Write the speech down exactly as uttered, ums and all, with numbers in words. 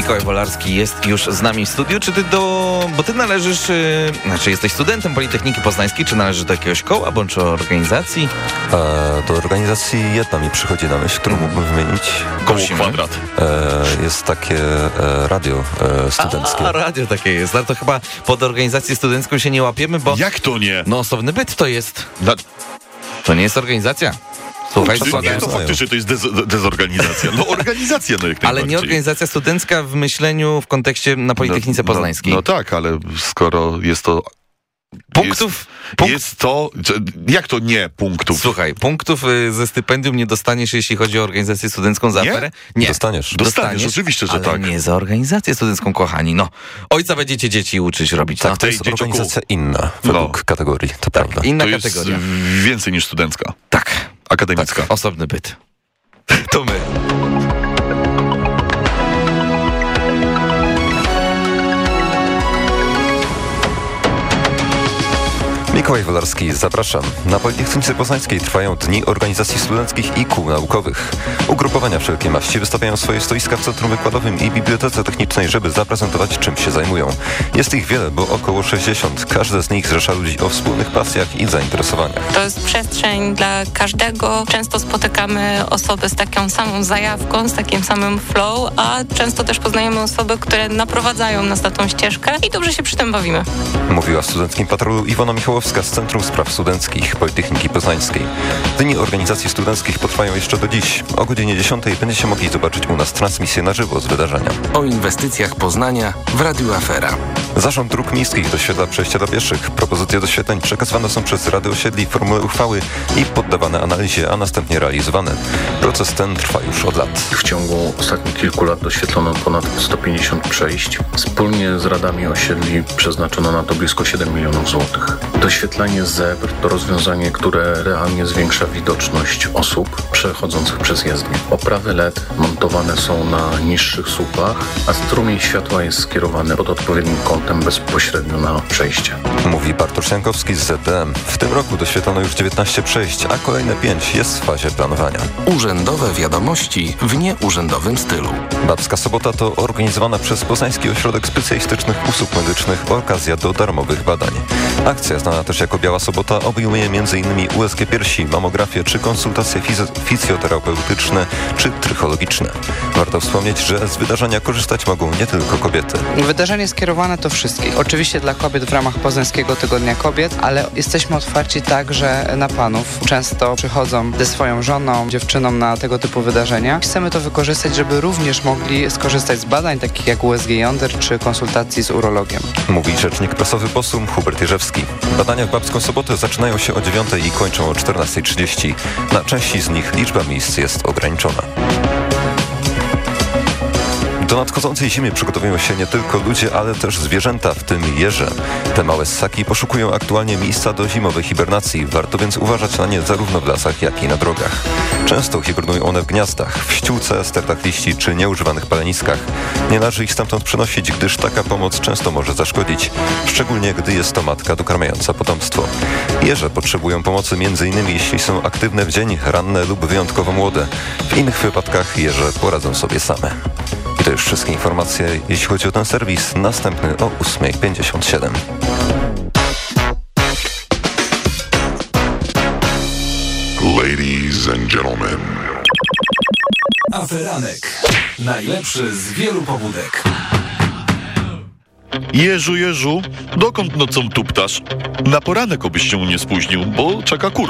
Mikołaj Wolarski jest już z nami w studiu. Czy ty do... Bo ty należysz... Yy, znaczy jesteś studentem Politechniki Poznańskiej. Czy należysz do jakiegoś koła bądź organizacji? E, do organizacji jedna mi przychodzi na myśl, którą mógłbym wymienić. Koło Kwadrat. E, jest takie e, radio e, studenckie. A, radio takie jest. Ale to chyba pod organizację studencką się nie łapiemy, bo... Jak to nie? No osobny byt to jest. Dla... To nie jest organizacja. Słuchaj, Czy nie, to faktycznie to jest dez- dezorganizacja. No organizacja, no jak ale nie organizacja studencka w myśleniu w kontekście na Politechnice no, Poznańskiej. No, no tak, ale skoro jest to... Punktów... Jest, punkt... jest to... Jak to nie punktów? Słuchaj, punktów ze stypendium nie dostaniesz, jeśli chodzi o organizację studencką za Nie? aferę? Nie. Dostaniesz. Dostaniesz, dostaniesz oczywiście, że ale tak. nie za organizację studencką, kochani. No, ojca będziecie dzieci uczyć robić. Tak, No. to jest Tej dzieciaku- organizacja inna według No. kategorii, to Tak, prawda. inna To jest kategoria. więcej niż studencka. Tak, Akademicka. tak, osobny byt. To my. Mikołaj Wolarski, zapraszam. Na Politechnice Poznańskiej trwają dni organizacji studenckich i kół naukowych. Ugrupowania wszelkiej maści wystawiają swoje stoiska w Centrum Wykładowym i Bibliotece Technicznej, żeby zaprezentować, czym się zajmują. Jest ich wiele, bo około sześćdziesiąt. Każde z nich zrzesza ludzi o wspólnych pasjach i zainteresowaniach. To jest przestrzeń dla każdego. Często spotykamy osoby z taką samą zajawką, z takim samym flow, a często też poznajemy osoby, które naprowadzają nas na tą ścieżkę i dobrze się przy tym bawimy. Mówiła w Studenckim Patrolu Iwona Michałowska z Centrum Spraw Studenckich Politechniki Poznańskiej. Dni organizacji studenckich potrwają jeszcze do dziś. O godzinie dziesiątej będziecie mogli zobaczyć u nas transmisję na żywo z wydarzenia. O inwestycjach Poznania w Radiu Afera. Zarząd Dróg Miejskich doświetla przejścia dla pieszych. Propozycje doświetleń przekazywane są przez Rady Osiedli w formule uchwały i poddawane analizie, a następnie realizowane. Proces ten trwa już od lat. W ciągu ostatnich kilku lat doświetlono ponad sto pięćdziesiąt przejść. Wspólnie z Radami Osiedli przeznaczono na to blisko siedem milionów złotych. Doświetlenie zebr to rozwiązanie, które realnie zwiększa widoczność osób przechodzących przez jezdnię. Oprawy L E D montowane są na niższych słupach, a strumień światła jest skierowany pod odpowiednim kątem bezpośrednio na przejście. Mówi Bartosz Jankowski z Z D M. W tym roku doświetlono już dziewiętnaście przejść, a kolejne pięć jest w fazie planowania. Urzędowe wiadomości w nieurzędowym stylu. Babska Sobota to organizowana przez Poznański Ośrodek Specjalistycznych Usług Medycznych okazja do darmowych badań. Akcja, znana też jako Biała Sobota, obejmuje m.in. U S G piersi, mamografię czy konsultacje fizy- fizjoterapeutyczne czy trychologiczne. Warto wspomnieć, że z wydarzenia korzystać mogą nie tylko kobiety. Wydarzenie skierowane do wszystkich. Oczywiście dla kobiet w ramach Poznańskiego Tygodnia Kobiet, ale jesteśmy otwarci także na panów. Często przychodzą ze swoją żoną, dziewczyną na tego typu wydarzenia. Chcemy to wykorzystać, żeby również mogli skorzystać z badań takich jak U S G jąder czy konsultacji z urologiem. Mówi rzecznik prasowy posum Hubert Jerzewski. Badania w Babską Sobotę zaczynają się o dziewiątej i kończą o czternastej trzydzieści. Na części z nich liczba miejsc jest ograniczona. Do nadchodzącej zimy przygotowują się nie tylko ludzie, ale też zwierzęta, w tym jeże. Te małe ssaki poszukują aktualnie miejsca do zimowej hibernacji. Warto więc uważać na nie zarówno w lasach, jak i na drogach. Często hibernują one w gniazdach, w ściółce, stertach liści czy nieużywanych paleniskach. Nie należy ich stamtąd przenosić, gdyż taka pomoc często może zaszkodzić, szczególnie gdy jest to matka dokarmiająca potomstwo. Jeże potrzebują pomocy m.in. jeśli są aktywne w dzień, ranne lub wyjątkowo młode. W innych wypadkach jeże poradzą sobie same. I to już wszystkie informacje, jeśli chodzi o ten serwis. Następny o ósma pięćdziesiąt siedem. Ladies and gentlemen. Aferanek. Najlepszy z wielu pobudek. Jeżu, Jeżu, dokąd nocą tuptasz? Na poranek obyś się nie spóźnił, bo czeka kur.